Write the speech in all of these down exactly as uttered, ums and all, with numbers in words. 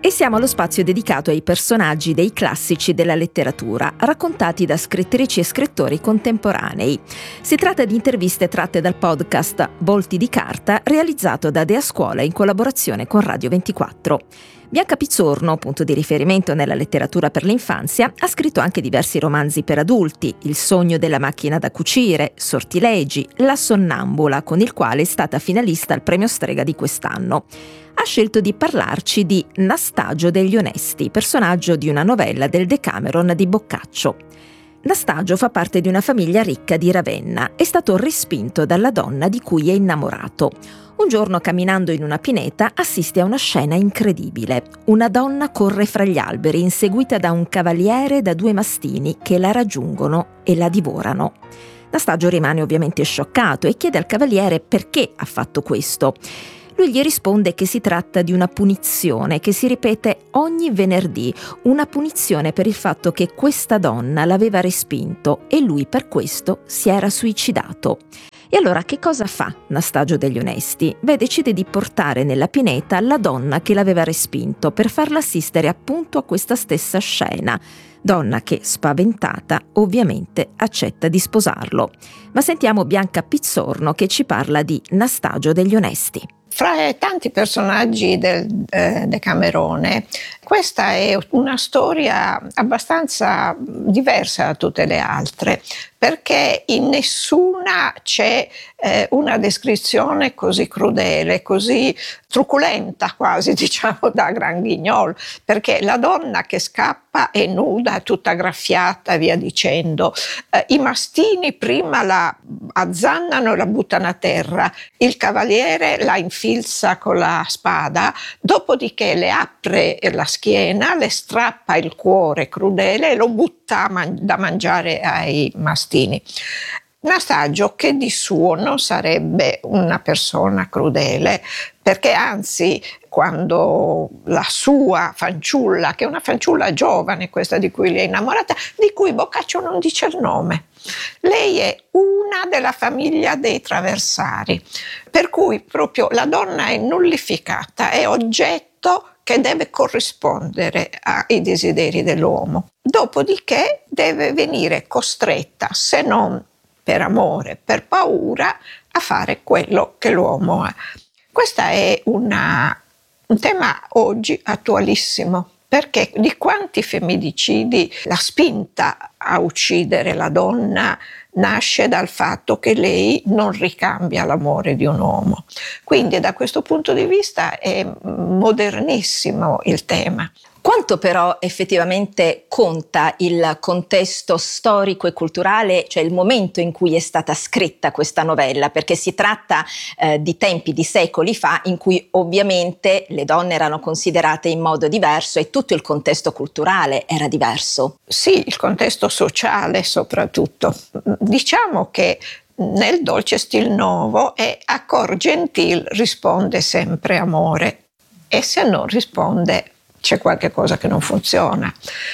E siamo allo spazio dedicato ai personaggi dei classici della letteratura, raccontati da scrittrici e scrittori contemporanei. Si tratta di interviste tratte dal podcast Volti di carta, realizzato da Dea Scuola in collaborazione con Radio ventiquattro. Bianca Pizzorno, punto di riferimento nella letteratura per l'infanzia, ha scritto anche diversi romanzi per adulti: Il sogno della macchina da cucire, Sortilegi, La sonnambula, con il quale è stata finalista al premio Strega di quest'anno. Ha scelto di parlarci di Nastagio degli Onesti, personaggio di una novella del Decameron di Boccaccio. Nastagio fa parte di una famiglia ricca di Ravenna. È stato respinto dalla donna di cui è innamorato. Un giorno, camminando in una pineta, assiste a una scena incredibile. Una donna corre fra gli alberi, inseguita da un cavaliere e da due mastini che la raggiungono e la divorano. Nastagio rimane ovviamente scioccato e chiede al cavaliere perché ha fatto questo. Lui gli risponde che si tratta di una punizione che si ripete ogni venerdì, una punizione per il fatto che questa donna l'aveva respinto e lui per questo si era suicidato. E allora che cosa fa Nastagio degli Onesti? Beh, decide di portare nella pineta la donna che l'aveva respinto per farla assistere appunto a questa stessa scena. Donna che, spaventata, ovviamente accetta di sposarlo. Ma sentiamo Bianca Pizzorno che ci parla di Nastagio degli Onesti. Fra tanti personaggi del eh, Decamerone, questa è una storia abbastanza diversa da tutte le altre, perché in nessuna c'è eh, una descrizione così crudele, così truculenta quasi, diciamo, da Gran Guignol, perché la donna che scappa è nuda, tutta graffiata, via dicendo. Eh, I mastini prima la azzannano e la buttano a terra, il cavaliere la infilza con la spada, dopodiché le apre la schiena, le strappa il cuore crudele e lo butta man- da mangiare ai mastini. Nastagio, che di suo non sarebbe una persona crudele, perché anzi quando la sua fanciulla, che è una fanciulla giovane, questa di cui lei è innamorata, di cui Boccaccio non dice il nome, lei è una della famiglia dei Traversari, per cui proprio la donna è nullificata, è oggetto che deve corrispondere ai desideri dell'uomo. Dopodiché deve venire costretta, se non per amore, per paura, a fare quello che l'uomo ha. Questo è una, un tema oggi attualissimo, perché di quanti femminicidi la spinta a uccidere la donna nasce dal fatto che lei non ricambia l'amore di un uomo. Quindi da questo punto di vista è modernissimo il tema. Quanto però effettivamente conta il contesto storico e culturale, cioè il momento in cui è stata scritta questa novella? Perché si tratta eh, di tempi, di secoli fa, in cui ovviamente le donne erano considerate in modo diverso e tutto il contesto culturale era diverso. Sì, il contesto sociale soprattutto. Diciamo che nel dolce stil novo e a cor gentil risponde sempre amore, e se non risponde c'è qualche cosa che non funziona.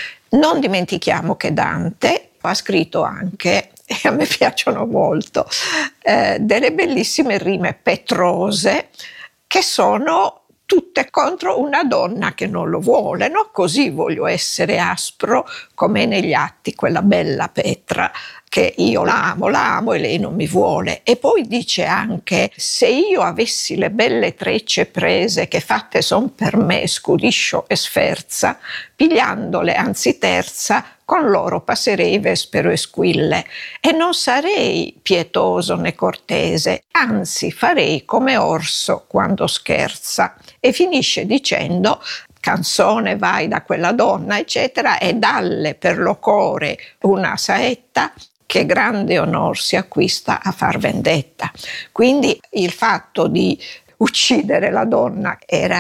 Non dimentichiamo che Dante ha scritto anche, e a me piacciono molto, eh, delle bellissime rime petrose che sono tutte contro una donna che non lo vuole, no? Così voglio essere aspro come negli atti quella bella Petra, che io l'amo, l'amo e lei non mi vuole. E poi dice anche: se io avessi le belle trecce prese che fatte son per me scudiscio e sferza, pigliandole anzi terza, con loro passerei vespero e squille, e non sarei pietoso né cortese, anzi farei come orso quando scherza. E finisce dicendo: canzone vai da quella donna, eccetera, e dalle per lo core una saetta, che grande onor si acquista a far vendetta. Quindi il fatto di uccidere la donna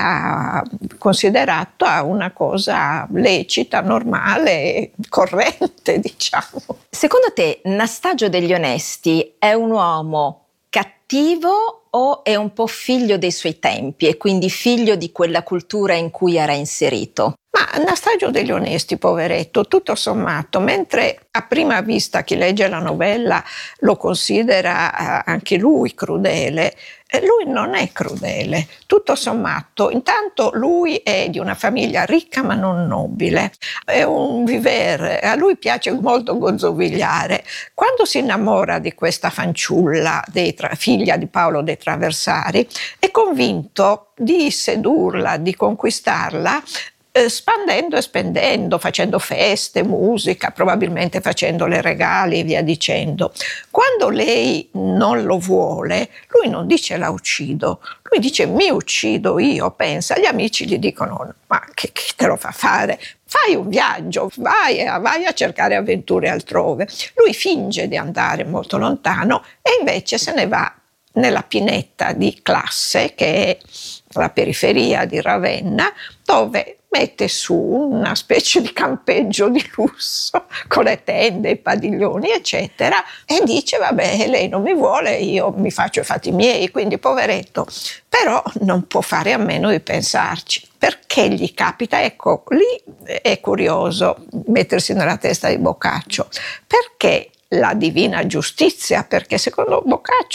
era considerato una cosa lecita, normale, corrente, diciamo. Secondo te Nastagio degli Onesti è un uomo cattivo o è un po' figlio dei suoi tempi e quindi figlio di quella cultura in cui era inserito? Ma Nastagio degli Onesti, poveretto, tutto sommato, mentre a prima vista chi legge la novella lo considera anche lui crudele, lui non è crudele, tutto sommato. Intanto lui è di una famiglia ricca ma non nobile, è un vivere, a lui piace molto gozzovigliare. Quando si innamora di questa fanciulla, dei tra, figlia di Paolo dei Traversari, è convinto di sedurla, di conquistarla, Eh, spandendo e spendendo, facendo feste, musica, probabilmente facendole regali e via dicendo. Quando lei non lo vuole, lui non dice la uccido, lui dice mi uccido io, pensa, gli amici gli dicono ma che, che te lo fa fare? Fai un viaggio, vai, vai a cercare avventure altrove. Lui finge di andare molto lontano e invece se ne va nella pineta di Classe, che è la periferia di Ravenna, dove mette su una specie di campeggio di lusso con le tende, i padiglioni, eccetera, e dice vabbè, lei non mi vuole, io mi faccio i fatti miei, quindi poveretto, però non può fare a meno di pensarci. Perché gli capita? Ecco, lì è curioso mettersi nella testa di Boccaccio. Perché la divina giustizia? Perché secondo Boccaccio